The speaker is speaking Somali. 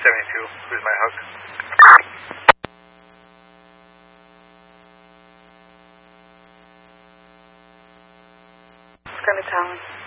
72, who's my hook? It's going to Talon.